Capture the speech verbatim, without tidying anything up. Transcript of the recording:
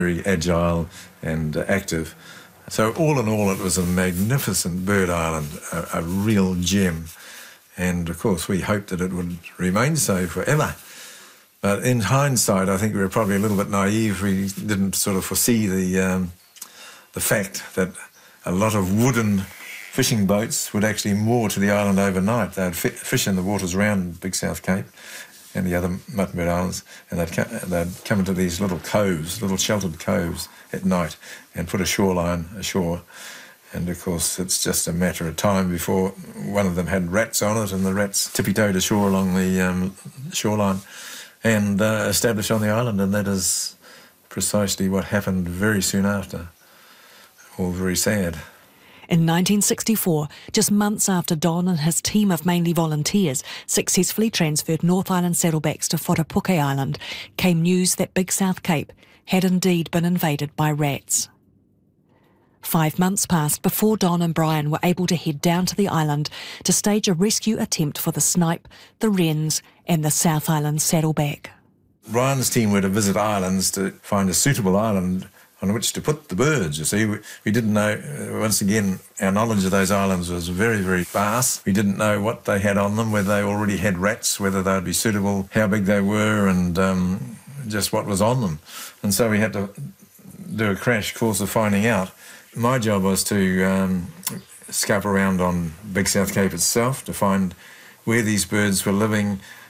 very agile and uh, active. So all in all, it was a magnificent bird island, a, a real gem. And of course, we hoped that it would remain so forever. But in hindsight, I think we were probably a little bit naive. We didn't sort of foresee the, um, the fact that a lot of wooden fishing boats would actually moor to the island overnight. They'd fish in the waters around Big South Cape and the other Muttonbird Islands, and they'd come, they'd come into these little coves, little sheltered coves at night, and put a shoreline ashore. And of course, it's just a matter of time before one of them had rats on it, and the rats tippy-toed ashore along the um, shoreline and uh, established on the island, and that is precisely what happened very soon after. All very sad. In nineteen sixty-four, just months after Don and his team of mainly volunteers successfully transferred North Island saddlebacks to Whatapuke Island, came news that Big South Cape had indeed been invaded by rats. Five months passed before Don and Brian were able to head down to the island to stage a rescue attempt for the snipe, the wrens and the South Island saddleback. Brian's team were to visit islands to find a suitable island on which to put the birds, you see. We, we didn't know, uh, once again, our knowledge of those islands was very, very sparse. We didn't know what they had on them, whether they already had rats, whether they'd be suitable, how big they were, and um, just what was on them. And so we had to do a crash course of finding out. My job was to um, scout around on Big South Cape itself to find where these birds were living,